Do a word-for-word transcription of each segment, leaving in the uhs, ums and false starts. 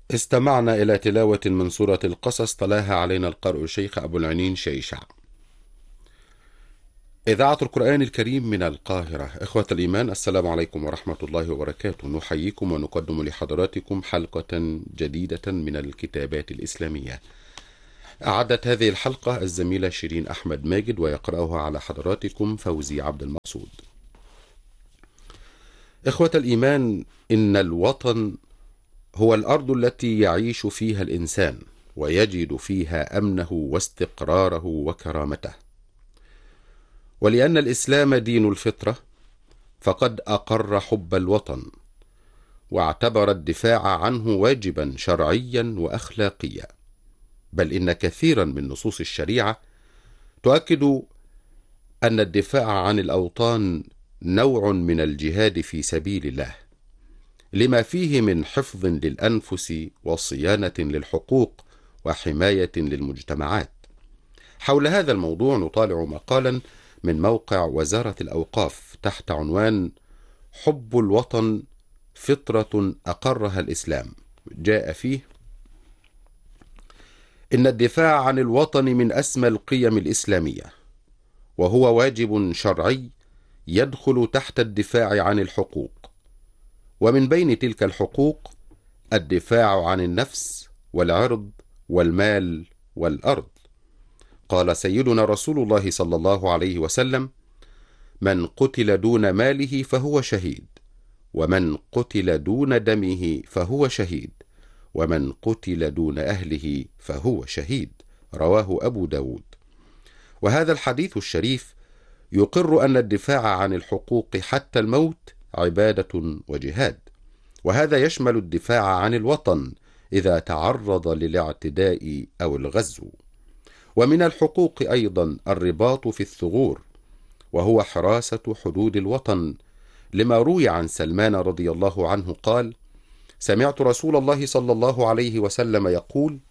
استمعنا إلى تلاوة من سورة القصص تلاها علينا القارئ الشيخ أبو العنين شيشع. إذاعة القرآن الكريم من القاهرة. إخوة الإيمان، السلام عليكم ورحمة الله وبركاته. نحييكم ونقدم لحضراتكم حلقة جديدة من الكتابات الإسلامية. أعدت هذه الحلقة الزميلة شيرين أحمد ماجد، ويقرأها على حضراتكم فوزي عبد المقصود. إخوة الإيمان، إن الوطن هو الأرض التي يعيش فيها الإنسان ويجد فيها أمنه واستقراره وكرامته. ولأن الإسلام دين الفطرة فقد أقر حب الوطن، واعتبر الدفاع عنه واجبا شرعيا وأخلاقيا، بل إن كثيرا من نصوص الشريعة تؤكد أن الدفاع عن الأوطان نوع من الجهاد في سبيل الله، لما فيه من حفظ للأنفس وصيانة للحقوق وحماية للمجتمعات. حول هذا الموضوع نطالع مقالا من موقع وزارة الأوقاف تحت عنوان حب الوطن فطرة أقرها الإسلام. جاء فيه: إن الدفاع عن الوطن من أسمى القيم الإسلامية، وهو واجب شرعي يدخل تحت الدفاع عن الحقوق، ومن بين تلك الحقوق الدفاع عن النفس والعرض والمال والأرض. قال سيدنا رسول الله صلى الله عليه وسلم: من قتل دون ماله فهو شهيد، ومن قتل دون دمه فهو شهيد، ومن قتل دون أهله فهو شهيد. رواه أبو داود. وهذا الحديث الشريف يقر أن الدفاع عن الحقوق حتى الموت عبادة وجهاد، وهذا يشمل الدفاع عن الوطن إذا تعرض للاعتداء أو الغزو. ومن الحقوق أيضا الرباط في الثغور، وهو حراسة حدود الوطن، لما روي عن سلمان رضي الله عنه قال: سمعت رسول الله صلى الله عليه وسلم يقول: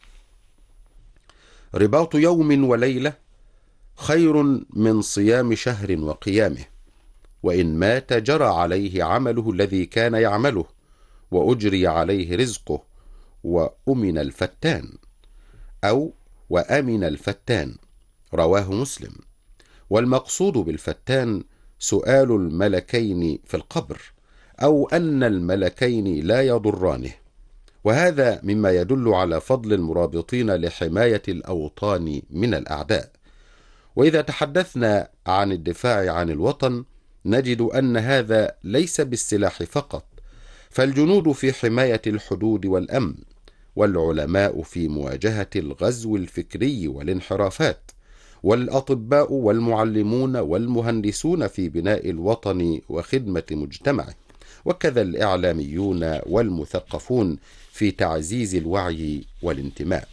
رباط يوم وليلة خير من صيام شهر وقيامه، وإن مات جرى عليه عمله الذي كان يعمله، وأجري عليه رزقه، وأمن الفتان، أو وأمن الفتان. رواه مسلم. والمقصود بالفتان سؤال الملكين في القبر، أو أن الملكين لا يضرانه، وهذا مما يدل على فضل المرابطين لحماية الأوطان من الأعداء. وإذا تحدثنا عن الدفاع عن الوطن نجد أن هذا ليس بالسلاح فقط، فالجنود في حماية الحدود والأمن، والعلماء في مواجهة الغزو الفكري والانحرافات، والأطباء والمعلمون والمهندسون في بناء الوطن وخدمة مجتمعه، وكذا الإعلاميون والمثقفون في تعزيز الوعي والانتماء.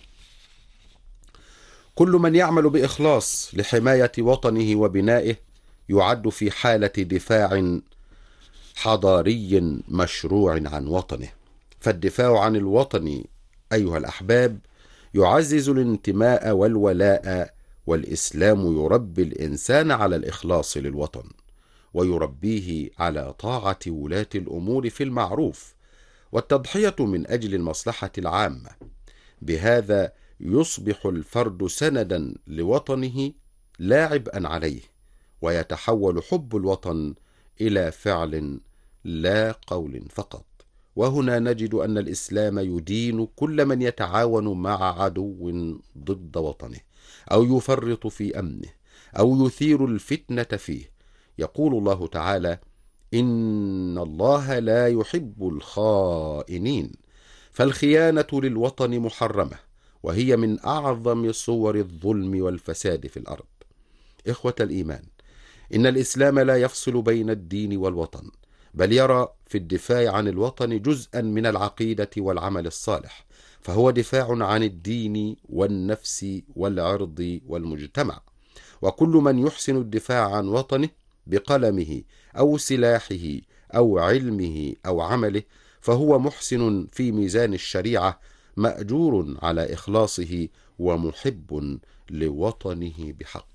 كل من يعمل بإخلاص لحماية وطنه وبنائه يعد في حالة دفاع حضاري مشروع عن وطنه. فالدفاع عن الوطن أيها الأحباب يعزز الانتماء والولاء، والإسلام يربي الإنسان على الإخلاص للوطن، ويربيه على طاعة ولاة الأمور في المعروف والتضحية من أجل المصلحة العامة. بهذا يصبح الفرد سندا لوطنه لا عبئا عليه، ويتحول حب الوطن إلى فعل لا قول فقط. وهنا نجد أن الإسلام يدين كل من يتعاون مع عدو ضد وطنه، أو يفرط في أمنه، أو يثير الفتنة فيه. يقول الله تعالى: إن الله لا يحب الخائنين. فالخيانة للوطن محرمة، وهي من أعظم صور الظلم والفساد في الأرض. إخوة الإيمان، إن الإسلام لا يفصل بين الدين والوطن، بل يرى في الدفاع عن الوطن جزءا من العقيدة والعمل الصالح، فهو دفاع عن الدين والنفس والعرض والمجتمع. وكل من يحسن الدفاع عن وطنه بقلمه أو سلاحه أو علمه أو عمله فهو محسن في ميزان الشريعة، مأجور على إخلاصه ومحب لوطنه بحق.